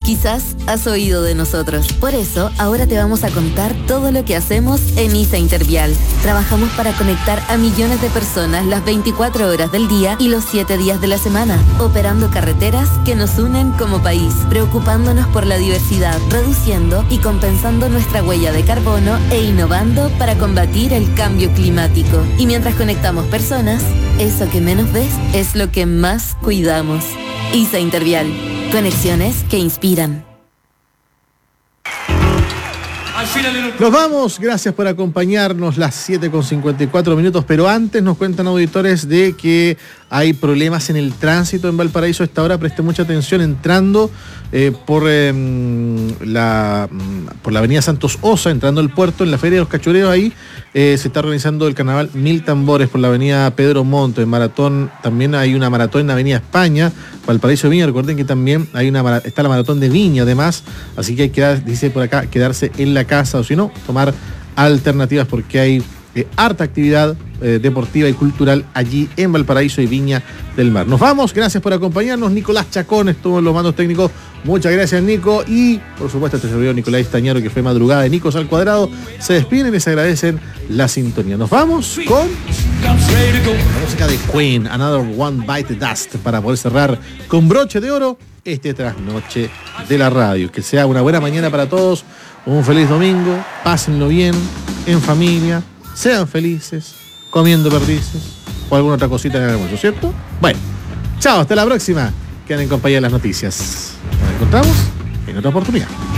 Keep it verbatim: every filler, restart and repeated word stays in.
Quizás has oído de nosotros. Por eso, ahora te vamos a contar todo lo que hacemos en ISA Intervial. Trabajamos para conectar a millones de personas las veinticuatro horas del día y los siete días de la semana, operando carreteras que nos unen como país, preocupándonos por la diversidad, reduciendo y compensando nuestra huella de carbono e innovando para combatir el cambio climático. Y mientras conectamos personas, eso que menos ves es lo que más cuidamos. ISA Intervial. Conexiones que inspiran. Nos vamos, gracias por acompañarnos, las siete con cincuenta y cuatro minutos, pero antes nos cuentan auditores de que hay problemas en el tránsito en Valparaíso a esta hora. Preste mucha atención entrando eh, por, eh, la, por la avenida Santos Osa, entrando al puerto, en la Feria de los Cachureos. Ahí eh, se está organizando el carnaval Mil Tambores por la avenida Pedro Montt. En maratón, también hay una maratón en la avenida España, Valparaíso Viña. Recuerden que también hay una está la maratón de Viña además, así que hay que, dice por acá, quedarse en la casa, o si no, tomar alternativas porque hay eh, harta actividad eh, deportiva y cultural allí en Valparaíso y Viña del Mar. Nos vamos, gracias por acompañarnos. Nicolás Chacón estuvo en los mandos técnicos. Muchas gracias, Nico. Y, por supuesto, este servidor Nicolás Tañaro, que fue madrugada de Nicos al Cuadrado. Se despiden y les agradecen la sintonía. Nos vamos con la música de Queen, Another One Bite the Dust, para poder cerrar con broche de oro este trasnoche de la radio. Que sea una buena mañana para todos, un feliz domingo, pásenlo bien, en familia, sean felices, comiendo perdices o alguna otra cosita en el almuerzo, ¿cierto? Bueno, chao, hasta la próxima. Quedan en compañía de las noticias. Nos encontramos en otra oportunidad.